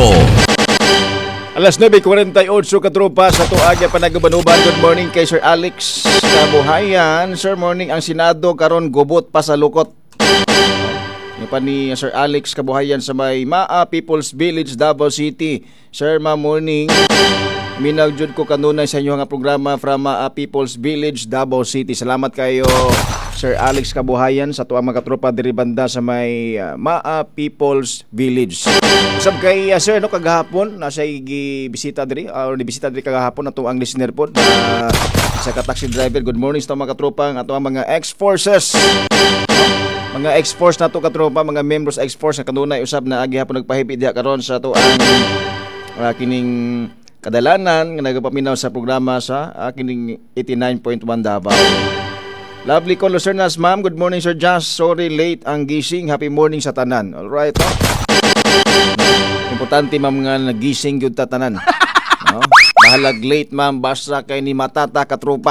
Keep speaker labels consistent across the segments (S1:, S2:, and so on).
S1: Alas 9:48 katropa sa tuaga panagabanuban. Good morning kay Sir Alex Kabuhayan. Sir, morning ang Senado karon gubot pa sa lukot. Yung pa ni Sir Alex Kabuhayan sa may Maa People's Village, Davao City. Sir, morning. Minagjud ko kanunay sa inyo nga programa from Maa People's Village, Davao City. Salamat kayo Sir Alex Kabuhayan sa tuwang mga katropa diri banda sa may Maa People's Village. Sab kay sir no kagahapon nasa bisita diri or bisita diri kagahapon nato ang listener pod sa ka-taxi driver. Good morning sa mga katropa ang ato ang mga ex-forces. Mga ex-force nato katropa, mga members ex-force na kanunay usab na agi hapon nagpahipit diha karon sa ato ang kining kadalanan nga nagapaminaw sa programa sa kining 89.1 Davao. Lovely call, Sir Nas, ma'am. Good morning, Sir Jazz. Sorry, late ang gising. Happy morning sa tanan. Alright, no? Importante, ma'am, nga nagising yun ta tanan. No? Bahalag late, ma'am. Basta kay ni matata katrupa.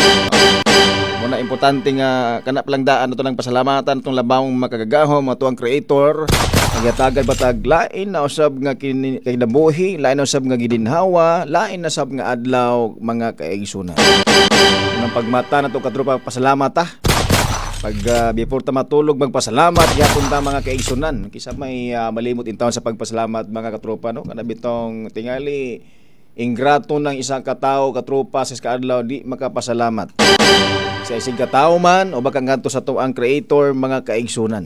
S1: Muna, importante nga kanap lang daan ito ng pasalamatan itong labang makagagahom, ito ang creator. Nagyatagan batag lain na usab nga kinabuhi, lain na usab nga gidinhawa, lain na usab nga adlaw mga kaigsunan. Nang pagmata na ito katropa, pasalamat ta. Pag before ta matulog magpasalamat, yapon ta mga kaigsunan. Kisa may malimot in taon sa pagpasalamat mga katropa, no? Kanabitong tingali ingrato ng isang katao katropa sa adlaw di makapasalamat. Sa isang katao man o baka ngadto sa tuang creator mga kaigsunan.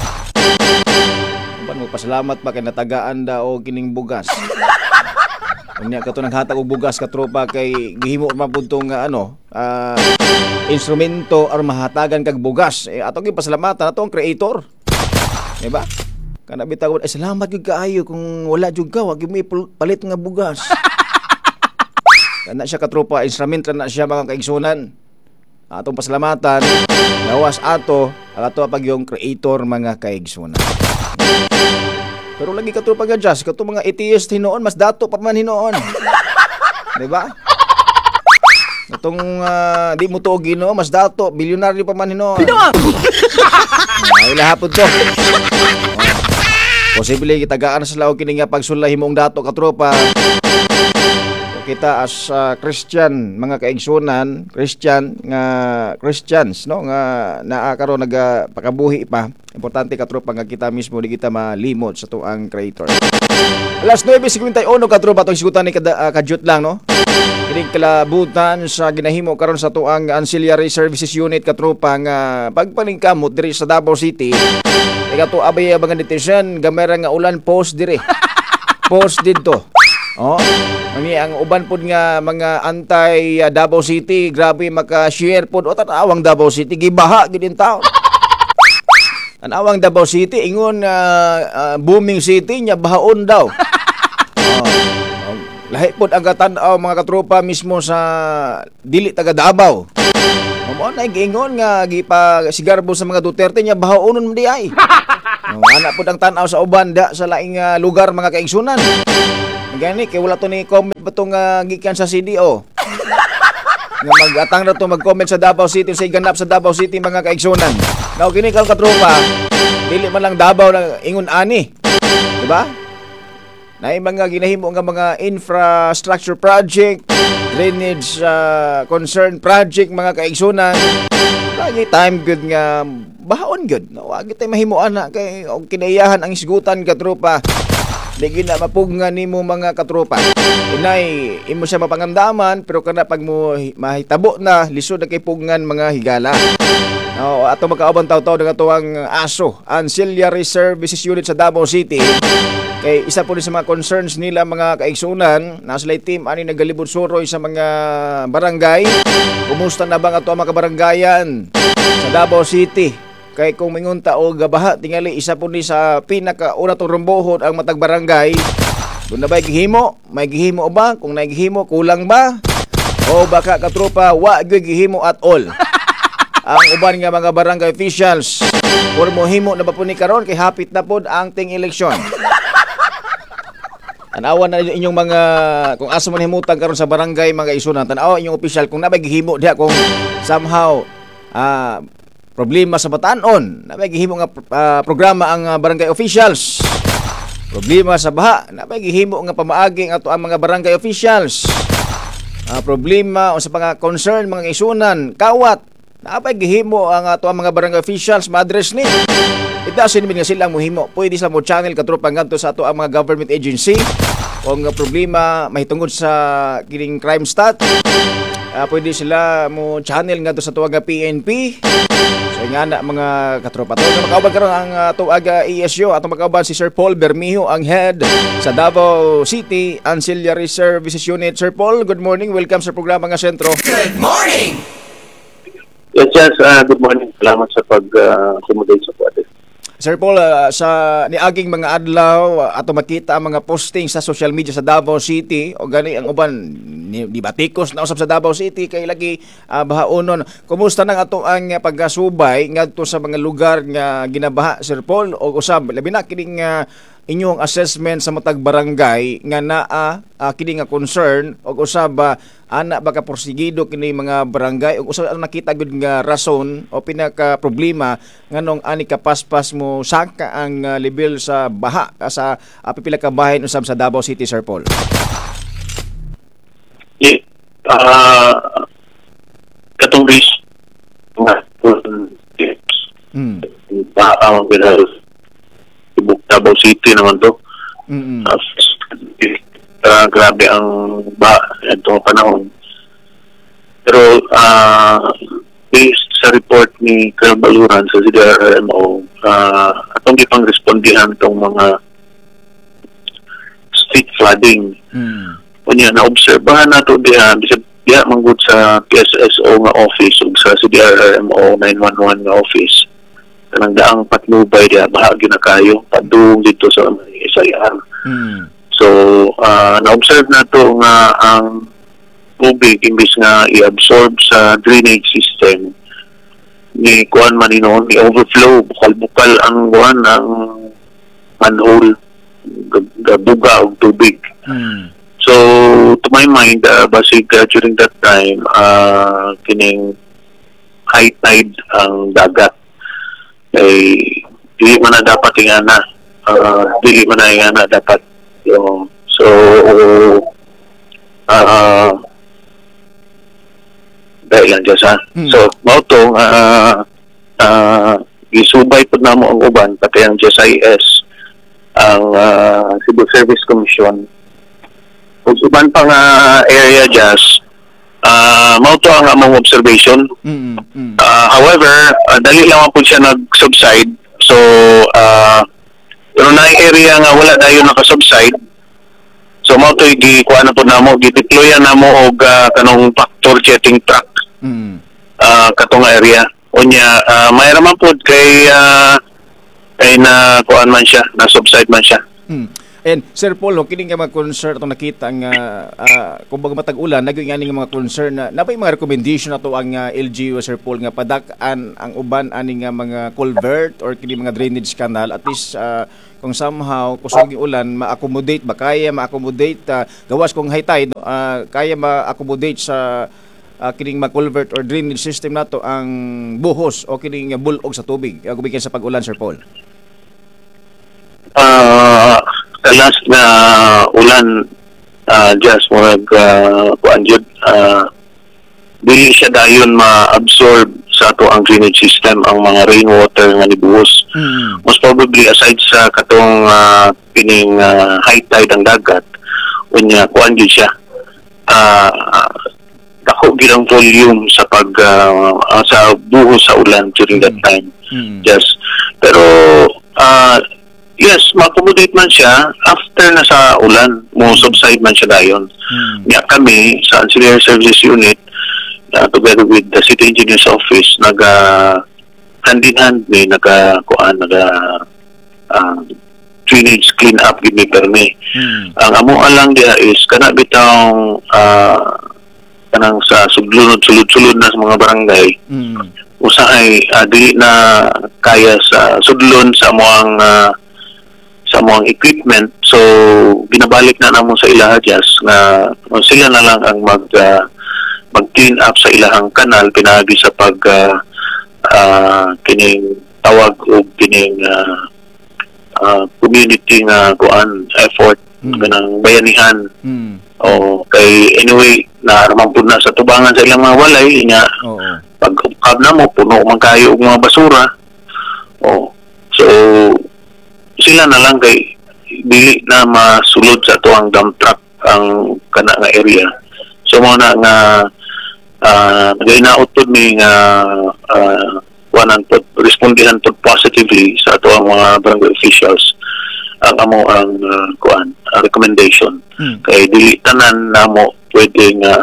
S1: Magpasalamat pa kay natagaan da o kining bugas. Unya kato naghatag og bugas katropa kay gihimo man pud tong instrumento or mahatagan kag bugas. Ato gyud pasalamatan ato ang creator. Di ba? Kana bitaw salamat gyud kaayo kung wala jud ka wa gyud may palit nga bugas. Kana siya katropa, instrumento na siya mga kaigsunan. Atong pasalamatan gawas ato pag yung creator mga kaigsunan. Pero lagi katropa nga Jazz, kato mga atheist hinoon mas dato pa man hinoon. Di ba? Itong di mo to Ginoo mas dato, bilyonaryo pa man hinoon. Ay lahapon to. Posible kitagaan sa laog kini nga pagsulay himong dato katropa. Kita as Christian mga kaigsunan, Christians no nga naa karon nagapakabuhi pa. Importante katropa nga kita mismo di kita malimot sa tuang creator. Alas 9:51 katropa tong sigutan ni kadyot lang no. Kining kalabutan sa ginahimo karon sa tuang Ancillary Services Unit katropa nga pagpaningkamot diri sa Davao City. Ikato abay mga netizen gamera nga ulan post diri. Post didto. Oh, ang uban pod nga mga anti Davao City, grabe maka-share pod o tatawang Davao City gibaha gid in taon. Anawang Davao City ingon booming city nya bahaon daw. Lahi pod ang katan-aw mga katropa mismo sa dili taga Davao. Mo na giingon nga gipasigarbo sa mga Duterte nya bahaonon man di ay. Ana pod ang tan-aw sa uban da sa laing lugar mga kaigsunan. Gani kay wala to ni comment ba tong gikan sa CDO. Nga mag-atang na to mag-comment sa Davao City sa ganap sa Davao City mga kaigsunan. Now kini kang katropa, dili man lang Davao na ingon ani. Di ba? Naay mga ginahimo nga mga infrastructure project, drainage concern project mga kaigsunan. Lagi time good nga bahaon good. No, wag tay mahimuan na kay og kinaiyahan ang isgutan katropa. Digi na mapugngan nimo mga katropa. Inay imo siya mapangamdaman pero kana pag mo mahitabo na lisod na kay pugngan mga higala. Ato magkaabang taw-taw ng atuang ASO, Ancillary Services Unit sa Davao City. Kay isa po sa mga concerns nila mga kaigsunan, nasa lay team ani nagalibot suroy sa mga barangay. Kumusta na bang ato ang mga barangayan sa Davao City? Kay kung mingunta o gabaha tingali isa po ni sa pinakauna tong rumbohon ang matag barangay. Kung na ba gihimo, may gihimo ba? Kung naigihimo kulang ba? O baka katropa wa gyud gihimo at all. Ang uban nga mga barangay officials or mohimo na ba po ni karon kay hapit na pod ang ting eleksyon. Tanawan na inyong mga kung asa man himutan karon sa barangay mga isunan, tanaw inyong official kung nabay gihimo diha kung somehow problema sa batanon, nabay gihimo nga programa ang barangay officials. Problema sa baha, napay gihimo nga pamaagi ang ato ang mga barangay officials. Problema o sa mga concern, mga isunan, kawat, napay gihimo ang ato ang mga barangay officials ma-address ni. Itasin nga silang muhimo. Pwede sa mo channel katropang ngadto sa ato ang mga government agency o nga problema mahitungod sa kining crime stat. Pwede sila mo channel ngadto sa tuwag nga PNP. So nga na mga katropa to nga makauban karon ang tuwag ESU atong makauban si Sir Paul Bermejo, ang head sa Davao City Ancillary Services Unit. Sir Paul, good morning. Welcome sa programa nga Sentro.
S2: Good morning.
S3: Yes, good morning. Salamat sa pag-accommodate sa pwede.
S1: Sir Paul, sa niaging mga adlaw ato makita ang mga posting sa social media sa Davao City o gani ang uban di batikos na usab sa Davao City kay lagi bahaonon. Kumusta nang ato ang pagkasubay ngadto sa mga lugar nga ginabaha, Sir Paul, o usab labi na kining inyong assessment sa matag barangay nga naa kini nga concern o usab ana baka porsigido kini mga barangay o usab nakita gud nga rason o pinaka problema nganong ani ka paspas mo saka ang level sa baha sa pipila ka bahin usab sa Davao City, Sir Paul.
S3: Katong risk nga tips. Ang Davao City naman to. Grabe ang itong panahon. Pero based sa report ni Colonel Baluran sa CDRMO, atong gipang respondihan itong mga street flooding. Kunya na-obserbahan nato diha manggod sa PSSO nga office ug sa CDRMO 911 nga office. Kanang daang patnubay diha bahagi na kayo padung dito sa SIR. So na-observe nato nga ang tubig imbis nga i-absorb sa drainage system ni kuan man inon ni overflow bukal ang kuan ang manhole gabuga og tubig. So to my mind basig during that time kining high tide ang dagat ay dili man na dapat ingana dapat yung so dahil lang dyan sa so mautong isubay po na mo ang uban pati ang GSIS ang Civil Service Commission ug uban pang area just mauto ang among observation. However, dali lang po siya nag-subside. So, pero na area nga wala dayon naka-subside. So, mauto gikuha na po namo, gideployan namo og kanong factor jetting truck. Katong area. Unya, may raman po kay na kuan man siya, na subside man siya.
S1: And Sir Paul, kini nga mga concern atong nakita nga kumbaga matag ulan nagyo nga mga concern na napay mga recommendation ato ang LGU, Sir Paul, nga padak-an ang uban ani nga mga culvert or kini mga drainage canal at least kung somehow kusog yung ulan ma-accommodate ba kaya ma-accommodate gawas kung high tide kaya ma-accommodate sa kining mga culvert or drainage system nato ang buhos o kining bulog sa tubig gumikan sa pag-ulan, Sir Paul.
S3: Sa last na ulan just murag kuan jud dili siya dayon ma-absorb sa ato ang drainage system ang mga rainwater nga nibuhos. Most probably aside sa katong pining high tide ang dagat unya kuan jud siya dako gid ang volume sa pag sa buhos sa ulan during that time. Yes, pero yes, ma-accommodate man siya after na sa ulan, mo subside man siya dayon. Niya kami sa Ancillary Services Unit together with the City Engineer's Office hand in hand ni drainage clean up gid mi permi. Ang amo lang dia is kana bitang kanang sa sulod-sulod na sa mga barangay. Usahay dili na kaya sa sudlon sa mga equipment, so ginabalik na namo sa ilaha just na sila na lang ang mag-clean up sa ilahang kanal pinagi sa pag kining tawag o kining community nga kuan effort kanang bayanihan. O kay anyway naaraman po na sa tubangan sa ilang mga walay nya
S1: Oo.
S3: pag ukab na mo puno man kayo og mga basura. O so sila na lang kay dili na masulod sa tuang dump truck ang kana nga area. So mo na nga nagainaot pod mi nga wanan pod respondihan pod positively sa tuang mga barangay officials ang amo ang recommendation kay dili tanan namo pwede nga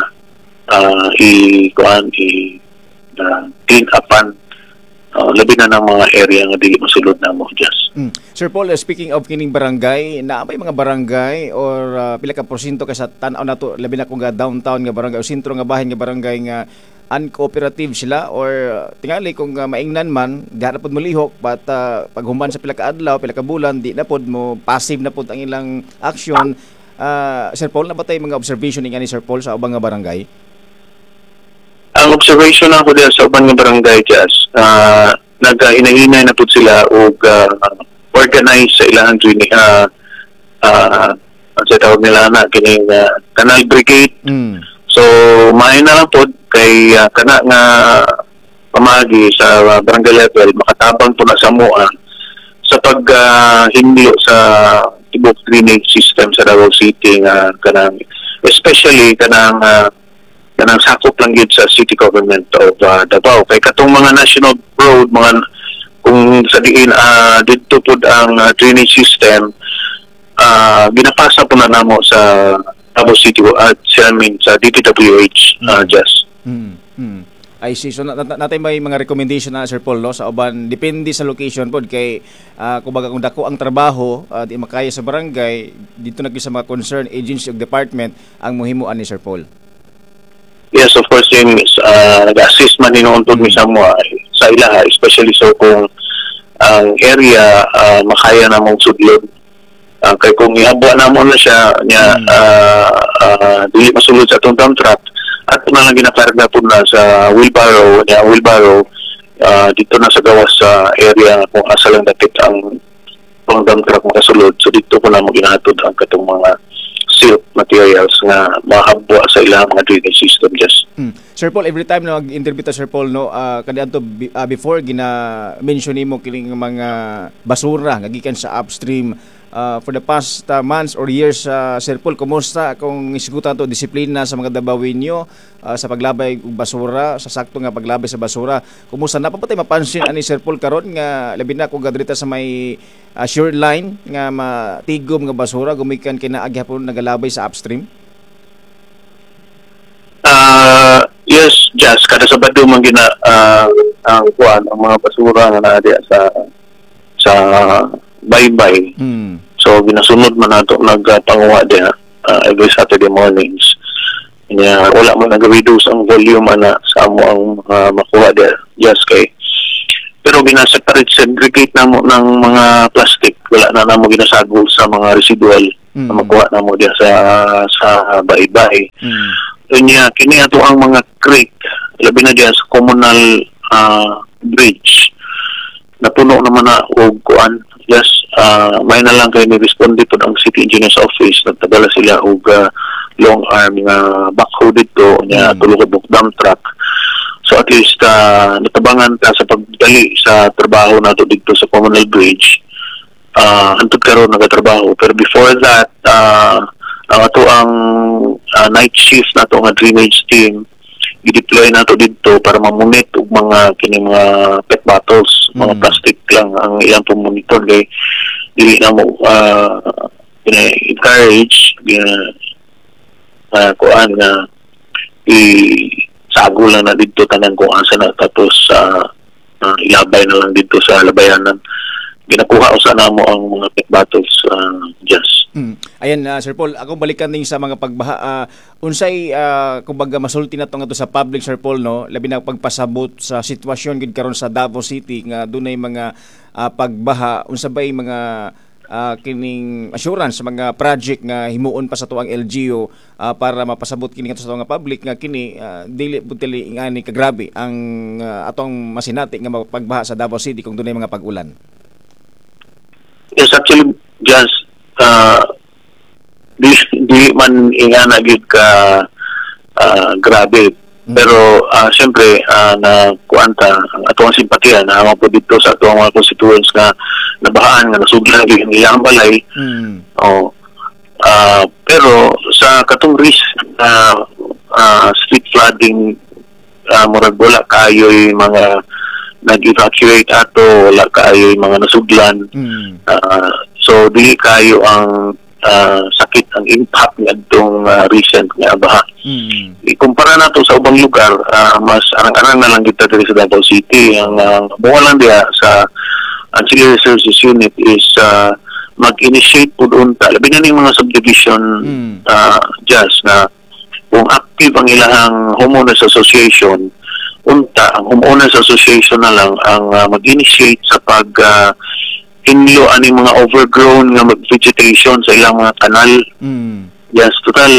S3: clean upan labi na ng mga area nga dili masulod namo just.
S1: Sir Paul, speaking of kining barangay, na may mga barangay or pila ka porsyento ka sa tan-aw nato labi na kung downtown nga barangay o sentro nga bahin nga barangay nga uncooperative sila or tingali kung maingnan man gana pod mo lihok but paghuman sa pila ka adlaw pila ka bulan di na pod mo passive na pod ang ilang action. Sir Paul, nabatay mga observation ni Sir Paul sa ubang nga barangay?
S3: Ang observation ako diyan sa ubang nga barangay just nag-hinahinay na po sila og organize sa ilang ang tawag nila na kining canal brigade. So maay na lang po kay kana nga pamagi sa barangay level makatabang po na sa mua sa hinlo sa tibok drainage system sa Davao City nga kanang especially kanang sakop lang gid sa city government of Davao kay katong mga national road mga kung sa diin didto pud ang drainage system ginapasa po na namo sa Davao City at sa DPWH just.
S1: I see. So natay may mga recommendation na Sir Paul no sa uban depende sa location pod kay kumbaga kung dako ang trabaho di makaya sa barangay dito nagbi sa mga concerned agency ug department ang mohimuan ni Sir Paul.
S3: Yes, of course, yung nag-assist man inuuntog mi sa mo sa ilaha, especially so kung ang area makaya na mong sudlod. Kay kung ihabwa na mo na siya niya dili masulod sa itong dump truck at na lang ginakarga po na sa wheelbarrow dito na sa gawas sa area kung asa lang dapit ang dump truck makasulod. So dito po na mo ginahatod ang katong mga silt materials nga mahabwa sa ilang mga drainage system just.
S1: Sir Paul, every time na mag-interview ta Sir Paul no kandidato before gina-mention nimo kining mga basura nga gikan sa upstream for the past months or years Sir Paul, kumusta kung isigutan to disiplina sa mga Dabawinyo sa paglabay og basura, sa sakto nga paglabay sa basura? Kumusta napapatay mapansin ani Sir Paul karon nga labi na kung gadrita sa may sure line nga matigom nga basura gumikan kinaagi hapon nagalabay sa upstream?
S3: Yes, just kada Sabado man gina ang mga basura nga naa diya sa baybay. So ginasunod man nato nagpanguha diya every Saturday mornings. Wala man nag-reduce ang volume ana sa amo ang makuha diya just kay pero segregate namo ng mga plastic, wala na namo ginasagol sa mga residual na makuha namo diya sa baybay. Kini ato ang mga creek labi na diyan sa communal bridge napuno naman na og kuan. Yes, may na lang kayo ni-responde po ang City Engineer's Office. Nagtabala sila og long arm nga backhoe dito niya tulog og dump truck. So at least natabangan ta sa pagdali sa trabaho nato dito sa communal bridge. Hantod karon nagatrabaho. Pero before that, ang ato ang night shift nato nga drainage team i-deploy nato dito para mamunit og mga kining mga PET bottles, mga plastic lang ang ilang monitor kay dili na mo encourage kuan nga isagol lang na dito tanan kung asa na tapos ilabay na lang dito sa labayanan. Ginakuha usa namo ang mga PET bottles just.
S1: Ayan Sir Paul, ako balikan din sa mga pagbaha unsay kumbaga masulti na to nga to sa public Sir Paul no, labi na pagpasabot sa sitwasyon gid karon sa Davao City nga dunay mga pagbaha unsa bay mga kining assurance sa mga project nga himuon pa sa tuang LGU para mapasabot kini sa tuang public nga kini dili putili ingani kagrabe ang atong masinati nga pagbaha sa Davao City kung dunay mga pag-ulan.
S3: Yes, actually, just di man ingana gyud ka grabe. Pero siyempre na kuanta ang atong simpatiya na po dito sa atong mga constituents nga nabahaan nga nasuglan gyud ang ilang balay. Oh. Pero sa katong risk na street flooding, murag wala kayo'y mga nag-evacuate ato, wala kayo'y mga nasuglan. So dili kayo ang sakit ang impact ng itong recent nga baha. Ikumpara nato sa ubang lugar, mas arang-arang na lang kita diri sa Davao City. Ang bunga lang diya sa Ancillary Services Unit is mag-initiate po doon labi na yung mga subdivision just na kung active ang ilang homeowners association, unta ang homeowners association na lang ang mag-initiate sa pag inlo ani mga overgrown nga vegetation sa ilang mga kanal. Yes, total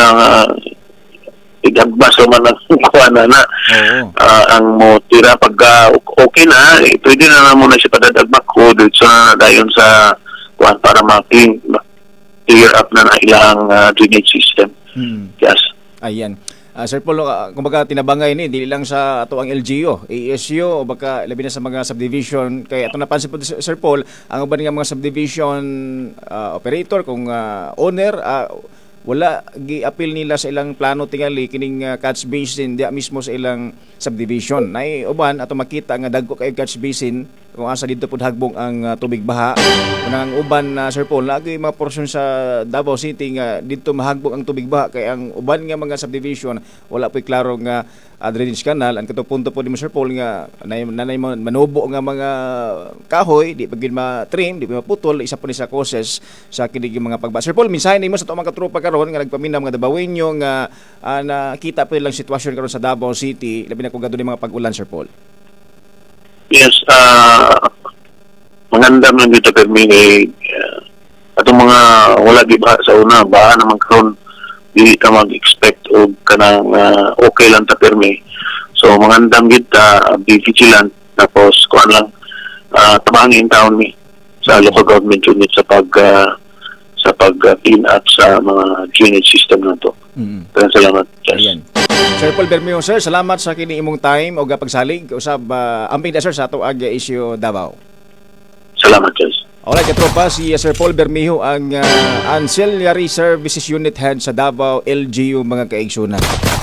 S3: igagbas man ang kuana na. Ang mo tira pag okay na, pwede na mo na siya padadagmak ko dito na dayon sa kuan para ma-clear up na ilang drainage system. Yes.
S1: Ayan. Sir Paul, kumbaga tinabangay ni dili lang sa ato ang LGU, ASU o baka labi na sa mga subdivision kay ato napansin po Sir Paul ang uban nga mga subdivision operator kung owner wala gi-appeal nila sa ilang plano tingali kining catch basin diya mismo sa ilang subdivision. Nay uban ato makita nga dagko kay catch basin kung asa dito pud hagbong ang tubig baha. Unang uban Sir Paul lagi mga portion sa Davao City nga dito mahagbong ang tubig baha kay ang uban nga mga subdivision wala po'y klaro nga drainage canal. Ang katong punto po ni Sir Paul nga nanay manubo nga mga kahoy di pagin ma-trim, di maputol, isa po ni sa causes sa kinig mga pagba. Sir Paul, minsahe nimo sa mga katropa karon nga nagpaminaw mga Davaoenyo nga nakita po ilang sitwasyon karon sa Davao City labi na kung gadto ni mga pag-ulan Sir Paul.
S3: Yes, mangandam lang dito permi atong mga wala di ba sa una ba naman karon dili ka mag-expect og kanang okay lang ta permi. So mangandam gid ta, be vigilant, tapos kuan lang tabangin taon mi sa local government unit sa pag clean up sa mga drainage system nato. Salamat. Yes.
S1: Ayan. Sir Paul Bermeo, sir, salamat sa kini imong time o pagsalig usab amping da sir sa ato ag issue Davao.
S3: Salamat, yes.
S1: Alright, katropa, si Sir Paul Bermejo ang Ancillary Services Unit Head sa Davao LGU mga kaigsunan.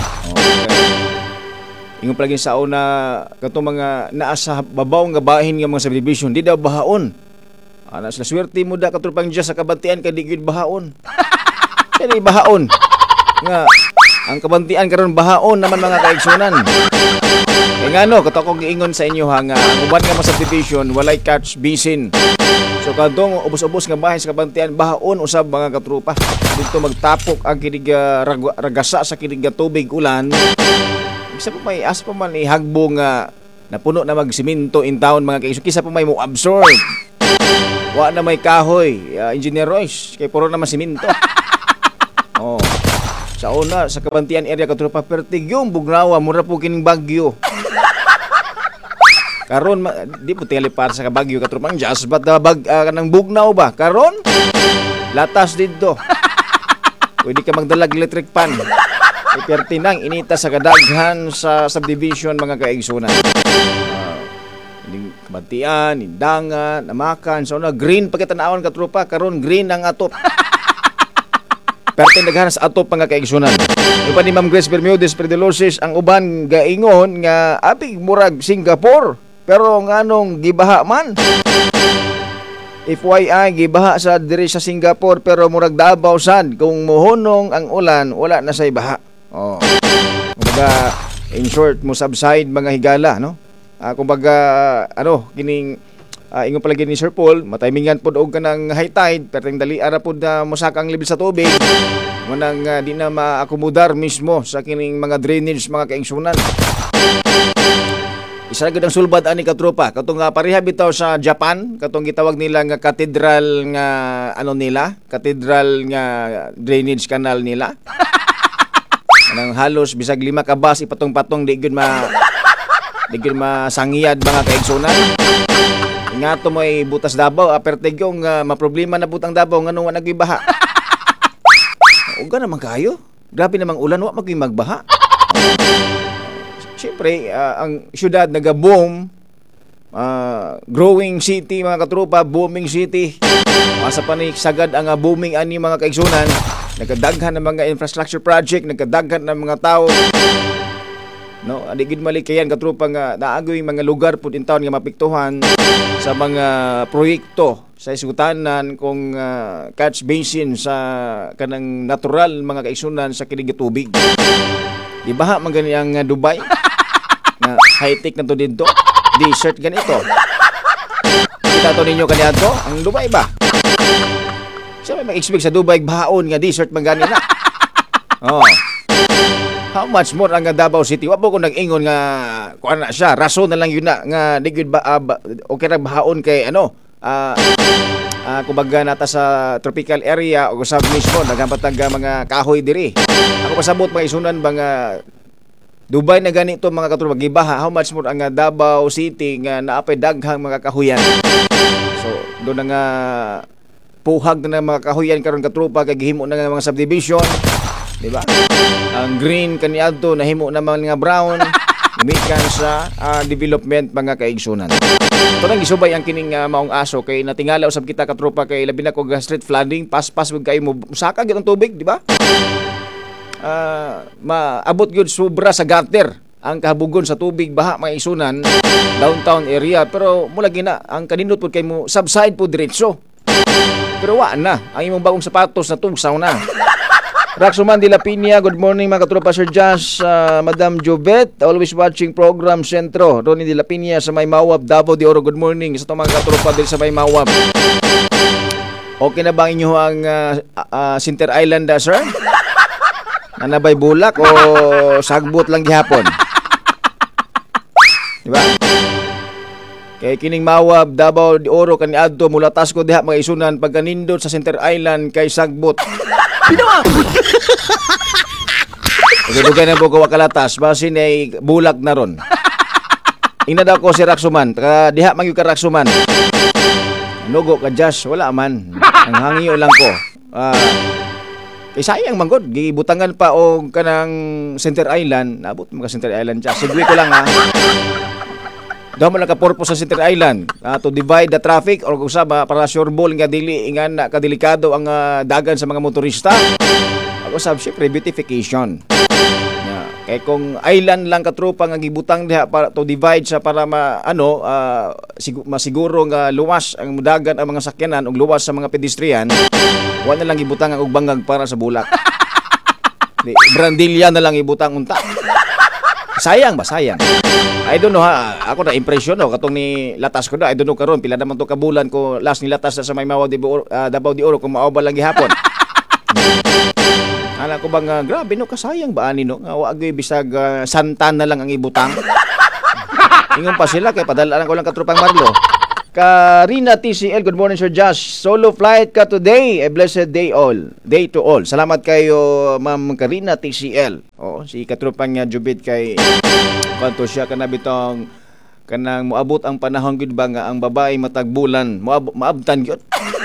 S1: Okay. Ingon palagi sa una katong mga naa sa babaw nga bahin nga mga subdivision di daw bahaon. Ana sila swerte mo da katropang Diyos sa kabantian kay di gyud bahaon. Kani bahaon nga ang kabantian karon bahaon naman mga kaigsunan. Kaya nga no, kato ko giingon sa inyo ha nga ang uban nga mga subdivision walay catch basin. So kadtong ubos-ubos nga bahin sa kabantian bahaon usab mga katrupa. Dito magtapok ang kinig ragasa sa kinig tubig ulan. Isa pa may asa pa man ihagbong napuno na magsiminto in town mga kaigsunan. Kisa pa may mo absorb. Wa na may kahoy, Engineer Royce, kay puro naman siminto. Oh. Sa una, sa Kabantian area katrupa pertig yung bugnawa mura po kining bagyo. Karon di po tingali para sa kabagyo katrupa ang just but kanang bugnaw ba? Karon latas dito. Pwede ka magdalag electric pan. Pertinang inita sa kadaghan sa subdivision mga kaigsunan. Kabantian, Indangan, Namakan, so na green pagkatanawan katrupa karon green ang atop. Pertin daghan sa atop mga kaigsunan. Yung pa ni Ma'am Grace Bermudez Perdelosis ang uban gaingon nga apig murag Singapore pero nganong gibaha man. FYI gibaha sa diri sa Singapore pero murag Davao sad kung mohonong ang ulan wala na say baha. Oh. Kumbaga in short mo subside mga higala no. Kumbaga kining ingon palagi ni Sir Paul, matimingan pod og kanang high tide, perting dali ara pod na mosaka ang level sa tubig. Munang di na maakomodar mismo sa kining mga drainage mga kaigsunan. Isa gid ang sulbad ani katropa, katong pareha bitaw sa Japan, katong gitawag nila nga cathedral nga cathedral nga drainage canal nila. Anang halos bisag 5 ka bus ipatong-patong di gyud masangiyad mga kaigsunan. nga to mo ay butas Davao, aperteg yung maproblema na butang Davao nga nung nagbibaha. Uga naman kayo. Grabe namang ulan, wa maging magbaha. Siyempre, ang syudad nag-boom, growing city mga katropa, booming city. Masa pa ni sagad ang booming ani mga kaigsunan. Nagkadaghan ng mga infrastructure project, nagkadaghan ng mga tao. No, adigid malikayan katropa nga naagoy mga lugar pud in town nga mapiktuhan sa mga proyekto sa isgutanan kung catch basin sa kanang natural mga kaigsunan sa kining tubig. Di ba man gani ang Dubai? Na high-tech na to dito. Desert ganito. Kita to ninyo kaniadto ang Dubai ba? Sabi mag-expect sa Dubai bahaon nga desert man gani na. Oh. How much more ang Davao City? Wa po ko nag-ingon nga kuan na siya. Rason na lang yun na nga di gyud ba okay ra bahaon kay ano kumbaga nata sa tropical area o sa mismo nagamatag mga kahoy diri. Ako pasabot mga isunan ba nga Dubai na ganito mga katropa gibaha. How much more ang Davao City nga naapay daghang mga kahoyan. So do na nga puhag na mga kahoyan karon katropa kay gihimo na nga mga subdivision. Di ba? Ang green kaniadto nahimo naman nga brown mikan sa development mga kaigsunan. Ito nang isubay ang kining maong aso kay natingala usab kita katropa kay labi na ko street flooding pas-pas wag kay mo saka gyud ang tubig, di ba? Maabot gyud sobra sa gutter ang kahabugon sa tubig baha mga isunan downtown area pero mula gina ang kanindot pud kay mo subside po diretso. Pero wa na ang imong bagong sapatos na tugsaw na. Raxoman de la Piña, good morning mga katropa Sir Josh, Madam Jovet, always watching program Sentro. Ronnie de la Piña sa May Mawab, Davao de Oro, good morning sa itong mga katropa din sa May Mawab. Okay na ba inyo ang Center Island, sir? Nanabay bulak o sagbot lang gihapon? Diba? Kay kining Mawab, Davao de Oro, kaniadto, mulatas ko diha mga isunan pagkanindot sa Center Island kay sagbot. Pinawa! Dugay na po ko wakalatas, basin ay bulak na ron. Ina daw ko si Raxoman, diha mang yung ka Raxoman. Nugo ka Josh, wala man. Ang hangyo lang ko. Kay sayang manggod, gibutangan pa og kanang Center Island, nabot mga Center Island siya. Sigwi ko lang ha. Daw man ka-purpose sa Center Island to divide the traffic or kung sama para sureball nga dili ingan na kadelikado ang dagan sa mga motorista. Ako sab syempre beautification. Yeah. Kay kung island lang katropa nga gibutang diha para to divide sa para masiguro nga luwas ang dagan ang mga sakyanan ug luwas sa mga pedestrian, wa na lang gibutang og bangag para sa bulak. Di Brandilya na lang ibutang unta. Sayang ba? Sayang. I don't know ha. Ako na impression no katong ni latas ko na. I don't know karon pila naman to ka bulan ko last ni latas sa May Mawab Davao de Oro kung mao ba lang gihapon. Ala ko bang grabe no kasayang ba ani no nga wa gyud bisag santan na lang ang ibutang. Ingon pa sila kay padala ko lang katropang Marlo. Karina TCL, good morning Sir Josh. Solo flight ka today. A blessed day all. Day to all. Salamat kayo Ma'am Karina TCL. Oh, si katropang niya Jubit kay kanto siya kana bitong kanang moabot ang panahon gud ba nga ang babae matagbulan maabtan gyud.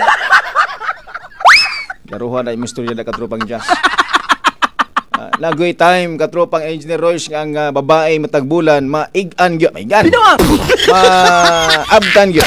S1: Garuhan ay misturya da katropang Josh. Lagoy time katropang Engineer Royce nga ang babae matagbulan maigan gyud maigan maabtan gyud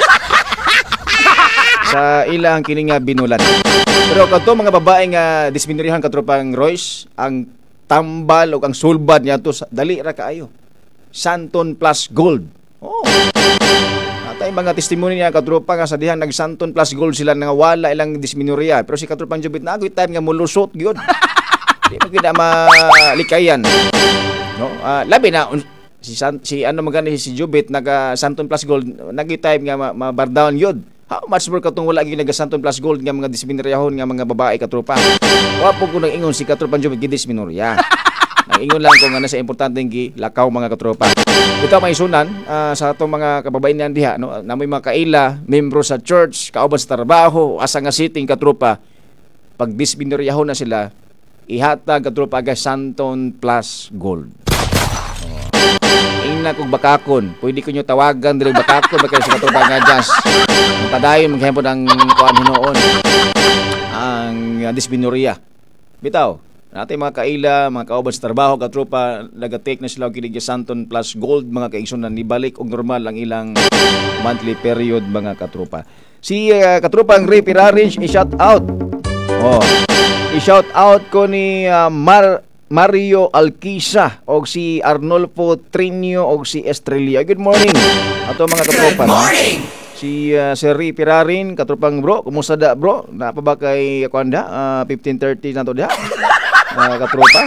S1: sa ilang kining binulan. Pero kadto mga babae nga disminurihan katropang Royce ang tambal o ang sulbad niya to dali ra kaayo Santon plus gold. Oh, atay mga testimony niya katropa nga sa dihan nag Santon plus gold sila nga wala ilang disminuriya pero si katropang Jubit na agoy time nga mulusot gyud. Di mo kita malikayan. No? Labi na si ano magani si Jubit naga Santon plus gold nagi-time nga mabardaon yun. How much more katong wala gyud naga Santon plus gold nga mga disminuryahon nga mga babae katropa. Wa po ko nang ingon si katropang Jubit gi disminurya. Nang-ingon lang ko nga nasa importanteng gi lakaw mga katropa. Ito may sunan sa atong mga kababaihan diha no namoy mga kaila, membro sa church, kauban sa trabaho, asa nga sitting katropa. Pag disminuryahon na sila ihatag katropa aga Santon plus gold. na kong bakakon. Pwede ko nyo tawagan dili bakakon ba kayo sa katrupa nga jazz. Ang padayon maghempon ang kuan hinoon. Ang dysmenorrhea. Bitaw, natin mga kaila, mga kauban sa trabaho, katrupa, nag-take na sila og kinig Santon Plus Gold, mga kaigsunan, nibalik og normal ang ilang monthly period, mga katrupa. Si katrupa ang Ray Pirarin, i-shout out. Oh, i-shout out ko ni Mario Alquisa og si Arnolfo Trinio og si Estrella. Good morning. Ato mga katrupa. Good morning. Si Sir Ray Pirarin, katrupang bro, kumusta da bro? Napa ba kay kuanda? 15:30 na to diha. Katrupa.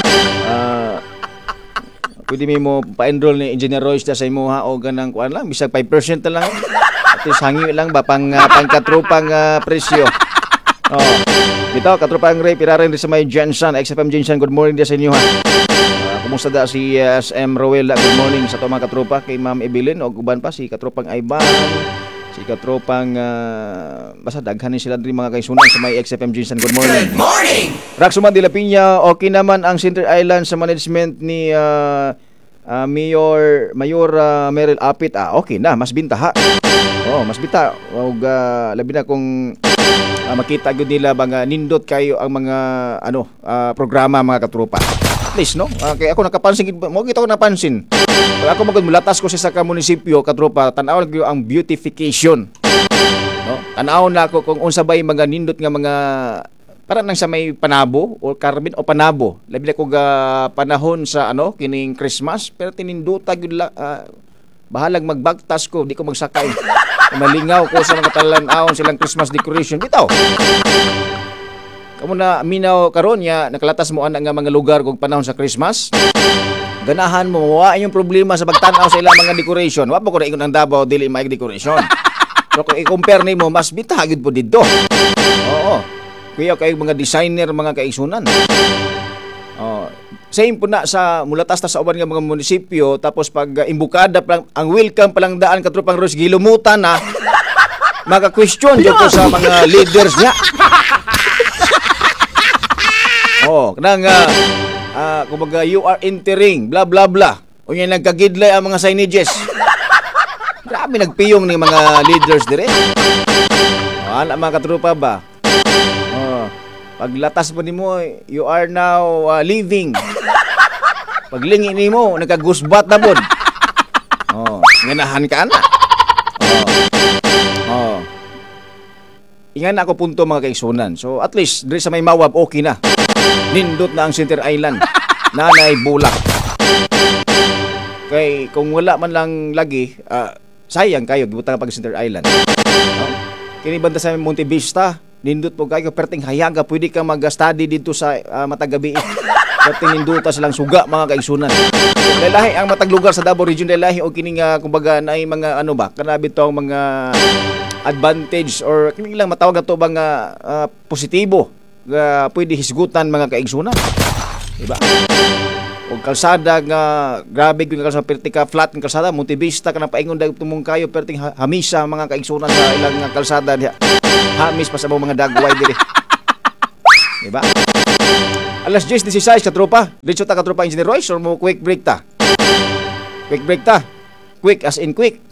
S1: Pwede mo pa-enroll ni Engineer Royce sa imuha o ganang kuan lang, bisag 5% na lang. At least hangi lang ba pang katrupang presyo. Oh. Bitaw katrupang Ray Pirarin sa may Jensen, XFM Jensen. Good morning dia sa inyo ha. Kumusta da si SM Rowella? Good morning sa to mga katrupa, kay Ma'am Evelyn o uban pa si katropang Ivan, si katropang basta daghan ni sila diri mga kaisunan sa may XFM Jensen. Good morning. Good morning. Raxuman de la Piña, okay naman ang Center Island sa management ni Mayor Meryl Apit. Okay na, mas binta ha. Oh, mas binta og labi na kung makita gyud nila mga nindot kayo ang mga programa mga katrupa. At least no, kaya ako nakapansin mo kita ko napansin. Pag ako magmulatas ko sa ka munisipyo katrupa, tan-aw gyud ang beautification. No? Tan-aw na ako kung unsa bay mga nindot nga mga para nang sa may panabo o Carmen o panabo. Labi na ko panahon sa kining Christmas, pero tininduta gyud bahalag magbagtas ko, di ko magsakay. Malingaw ko sa mga talan-aon silang Christmas decoration. Bitaw. Kamu na minaw karon ya nakalatas mo ana nga mga lugar kung panahon sa Christmas. Ganahan mo wa yung problema sa pagtan-aw sa ilang mga decoration. Wa pa ko na ingon ang Davao dili maig decoration. Pero kung i-compare nimo mas bitagid po didto. Oo. Kuya kay mga designer mga kaigsunan. Oh, same po na sa mulatas ta sa uban nga mga munisipyo, tapos pag imbukada pa ang welcome pa lang daan katrupang Ros gilumutan na maka-question jud ko sa mga leaders niya. Oh, kanang kumbaga you are entering blah blah blah. Unya nagkagidlay ang mga signages. Grabe nagpiyong ni mga leaders dire. Ana mga katrupa ba? Paglatas mo nimo, you are now leaving. Paglingi nimo, nagka-gusbat na pod. Oh, nganahan ka na. Oh. Ingan ako punto mga kaigsunan. So at least diri sa may Mawab okay na. Nindot na ang Center Island. Nanay bulak. Kay kung wala man lang lagi, sayang kayo gibutang pag Center Island. Kini banda sa Monte Vista. Nindot po kayo perting hayaga, pwede ka mag-study dito sa matagabi. Perting ninduta silang suga mga kaigsunan. Dalahi ang matag lugar sa Davao Region, dalahi o kining kumbaga na mga kanabi to ang mga advantage or kining lang matawag ato bang positibo pwede hisgutan mga kaigsunan. Diba? O kalsada nga grabe kung kalsada perti ka flat ng kalsada Monte Vista ka na paingon dag tumong kayo perting hamisa mga kaigsunan sa ilang kalsada diha. Hamis pa sa mga dagway dire. Diba? Alas 10:16 katropa. Diretso ta katropa Engineer Royce or mo quick break ta. Quick break ta. Quick as in quick.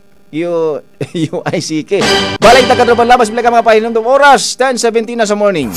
S1: UICK. Balik ta katropa labas bila ka mga pahinom oras 10:17 na sa morning.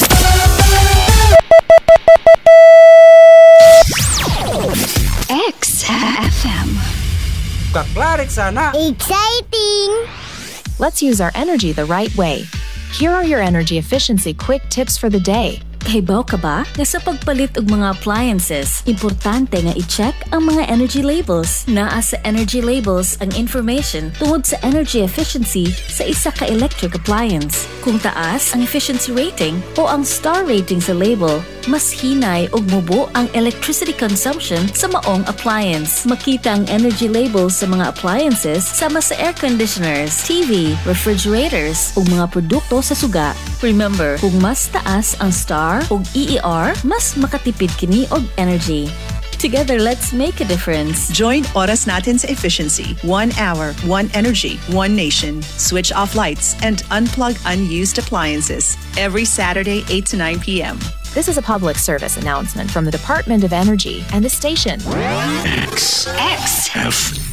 S2: XFM.
S4: Kaklarik sana.
S2: Exciting!
S5: Let's use our energy the right way. Here are your energy efficiency quick tips for the day.
S6: Kahibaw ka ba nga sa pagpalit og mga appliances, importante nga i-check ang mga energy labels. Naa sa energy labels ang information tungod sa energy efficiency sa isa ka electric appliance. Kung taas ang efficiency rating o ang star rating sa label, mas hinay og mubo ang electricity consumption sa maong appliance. Makita ang energy labels sa mga appliances sama sa air conditioners, TV, refrigerators ug mga produkto sa suga. Remember, kung mas taas ang star ug EER, mas makatipid kini og energy. Together, let's make a difference.
S7: Join Oras Natin sa Efficiency. 1 hour, 1 energy, 1 nation. Switch off lights and unplug unused appliances. Every Saturday, 8 to 9 p.m.
S5: This is a public service announcement from the Department of Energy and the station.
S2: XFM.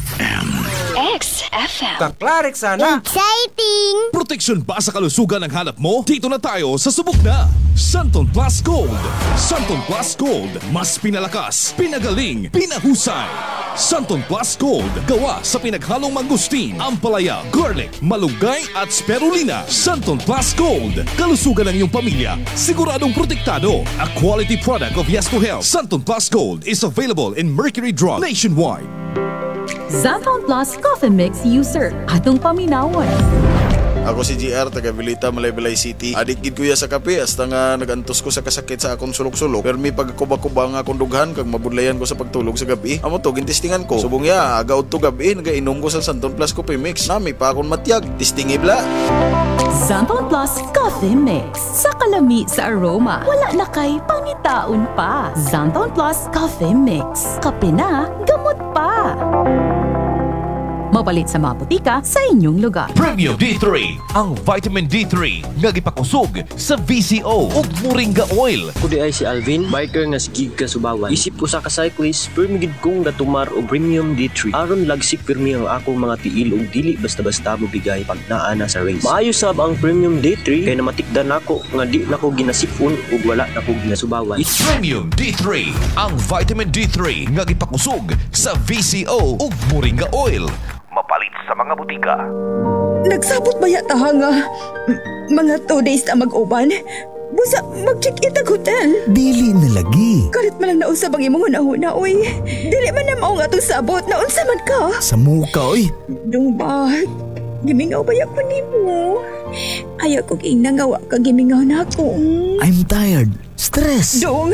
S2: XFM.
S4: Kaklarik sana.
S2: Exciting!
S8: Proteksyon ba sa kalusugan ang hanap mo? Dito na tayo sa subok na Santon Plus Gold. Santon Plus Gold, mas pinalakas, pinagaling, pinahusay. Santon Plus Gold, gawa sa pinaghalong mangustin, ampalaya, garlic, malunggay at spirulina. Santon Plus Gold, kalusugan ng iyong pamilya, siguradong protektado. A quality product of Yes to Health. Santon Plus Gold is available in Mercury Drug nationwide.
S9: Santon Plus Coffee Mix user, atong paminawan.
S10: Ako si GR, taga Vilita, Malaybalay City. Adik gid kuya sa kape, hasta nga nagantos ko sa kasakit sa akong sulok-sulok. Pero may pagkakuba-kuba nga akong dughan, kag mabudlayan ko sa pagtulog sa gabi. Amo to, gintistingan ko. Subong ya, agaw to gabi, nagainom ko sa Santon Plus Coffee Mix. Nami pa akong matiyag, tistingibla.
S9: Santon Plus Coffee Mix. Sa kalami sa aroma, wala na kay pangitaon pa. Santon Plus Coffee Mix. Kape na, gamot pa. Mapalit sa mga butika sa inyong lugar.
S11: Premium D3, ang vitamin D3 nga gipakusog sa VCO ug Moringa Oil.
S12: Kudi ay si Alvin, biker nga sigig ka Subawan. Isip ko sa ka-cyclist, permigid kong natumar o Premium D3. Aron lagsik pirmi ang akong mga tiil ug dili basta-basta mo bigay pag naa na sa race. Maayo sab ang Premium D3 kay namatikdan nako nga di nako ginasipon ug wala nako ginasubawan.
S11: Premium D3, ang vitamin D3 nga gipakusog sa VCO ug Moringa Oil. Mapalit sa mga butika.
S13: Nagsabot ba yata nga mga 2 days na mag-uban? Busa mag-check-in ang hotel.
S14: Dili na lagi.
S13: Kalit man lang naunsa bang imong una-una, oy. Dili man na mao nga itong sabot. Naunsa man ka?
S14: Sa muka, oy.
S13: Dong ba? Gimingaw ba yan ko ni mo? Ayaw ko ginangawa ka gimingaw na ako.
S14: I'm tired. Stress.
S13: Dong.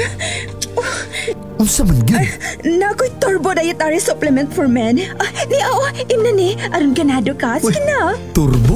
S14: Unsa man gyud?
S13: Nakoy turbo dietary supplement for men. Ni imna ni aron ganado ka. Sige na.
S14: Turbo?